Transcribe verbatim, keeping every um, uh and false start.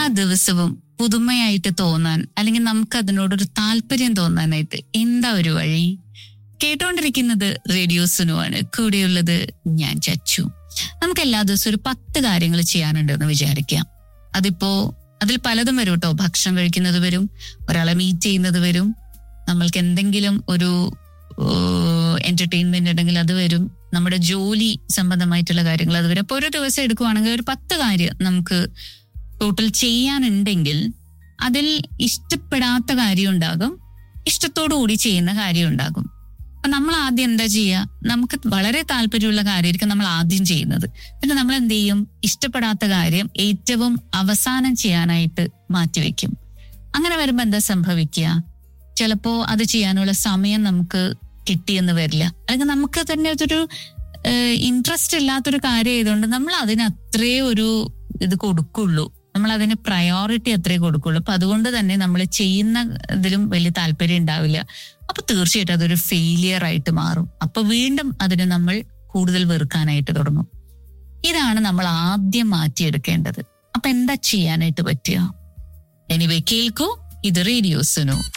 ദിവസവും പുതുമയായിട്ട് തോന്നാൻ, അല്ലെങ്കിൽ നമുക്ക് അതിനോടൊരു താല്പര്യം തോന്നാനായിട്ട് എന്താ ഒരു വഴി? കേട്ടോണ്ടിരിക്കുന്നത് റേഡിയോ സുനുവാണ്. കൂടെയുള്ളത് ഞാൻ ചച്ചു. നമുക്ക് എല്ലാ ദിവസവും ഒരു പത്ത് കാര്യങ്ങൾ ചെയ്യാനുണ്ടെന്ന് വിചാരിക്കാം. അതിപ്പോ അതിൽ പലതും വരും കേട്ടോ. ഭക്ഷണം കഴിക്കുന്നത് വരും, ഒരാളെ മീറ്റ് ചെയ്യുന്നത് വരും, നമ്മൾക്ക് എന്തെങ്കിലും ഒരു എന്റർടൈൻമെന്റ് ഉണ്ടെങ്കിൽ അത് വരും, നമ്മുടെ ജോലി സംബന്ധമായിട്ടുള്ള കാര്യങ്ങൾ അത് വരും. അപ്പൊ ഒരു ദിവസം എടുക്കുവാണെങ്കിൽ ഒരു പത്ത് കാര്യം നമുക്ക് ടോട്ടൽ ചെയ്യാനുണ്ടെങ്കിൽ അതിൽ ഇഷ്ടപ്പെടാത്ത കാര്യം ഉണ്ടാകും, ഇഷ്ടത്തോടു കൂടി ചെയ്യുന്ന കാര്യം ഉണ്ടാകും. അപ്പൊ നമ്മൾ ആദ്യം എന്താ ചെയ്യുക? നമുക്ക് വളരെ താല്പര്യമുള്ള കാര്യമായിരിക്കും നമ്മൾ ആദ്യം ചെയ്യുന്നത്. പിന്നെ നമ്മൾ എന്ത് ചെയ്യും? ഇഷ്ടപ്പെടാത്ത കാര്യം ഏറ്റവും അവസാനം ചെയ്യാനായിട്ട് മാറ്റിവെക്കും. അങ്ങനെ വരുമ്പോ എന്താ സംഭവിക്കുക? ചിലപ്പോ അത് ചെയ്യാനുള്ള സമയം നമുക്ക് കിട്ടിയെന്ന് വരില്ല, അല്ലെങ്കിൽ നമുക്ക് തന്നെ അതൊരു ഇൻട്രസ്റ്റ് ഇല്ലാത്തൊരു കാര്യം ആയതുകൊണ്ട് നമ്മൾ അതിന് അത്രേ ഒരു ഇത് കൊടുക്കുള്ളൂ, നമ്മൾ അതിന് പ്രയോറിറ്റി അത്രേ കൊടുക്കുള്ളൂ. അപ്പൊ അതുകൊണ്ട് തന്നെ നമ്മൾ ചെയ്യുന്ന ഇതിലും വലിയ താല്പര്യം ഉണ്ടാവില്ല. അപ്പൊ തീർച്ചയായിട്ടും അതൊരു ഫെയിലിയർ ആയിട്ട് മാറും. അപ്പൊ വീണ്ടും അതിന് നമ്മൾ കൂടുതൽ വെറുക്കാനായിട്ട് തുടങ്ങും. ഇതാണ് നമ്മൾ ആദ്യം മാറ്റിയെടുക്കേണ്ടത്. അപ്പൊ എന്താ ചെയ്യാനായിട്ട് പറ്റുക? എനിവേ, കേൾക്കൂ, ഇത് റേഡിയോ സുനു.